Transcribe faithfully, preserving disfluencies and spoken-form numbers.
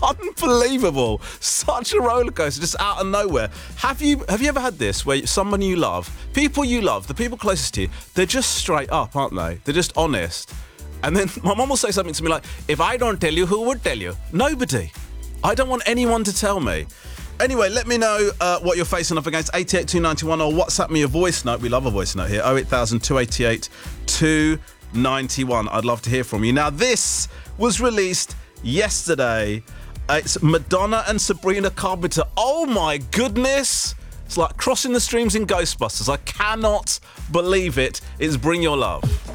Unbelievable. Such a roller coaster, just out of nowhere. Have you have you ever had this where someone you love, people you love, the people closest to you, they're just straight up, aren't they? They're just honest. And then my mum will say something to me like, if I don't tell you, who would tell you? Nobody. I don't want anyone to tell me. Anyway, let me know uh, what you're facing up against. eight eight two nine one or WhatsApp me a voice note. We love a voice note here. oh eight thousand, two eight eight, two nine one. I'd love to hear from you. Now, this was released yesterday. Uh, it's Madonna and Sabrina Carpenter. Oh, my goodness. It's like crossing the streams in Ghostbusters. I cannot believe it. It's Bring Your Love.